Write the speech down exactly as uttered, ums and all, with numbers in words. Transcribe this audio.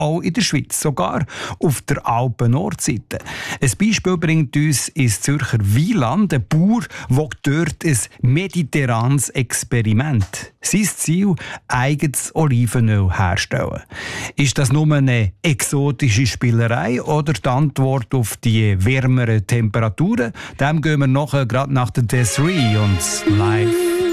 auch in der Schweiz, sogar auf der Alpen-Nordseite. Ein Beispiel bringt uns ins Zürcher Wieland, ein Bauer, der dort ein mediterranes Experiment. Sein Ziel, eigenes Olivenöl herzustellen. Ist das nur eine exotische Spielerei oder die Antwort auf die wärmeren Temperaturen? Dem gehen wir nachher gerade nach der Desiree und Live.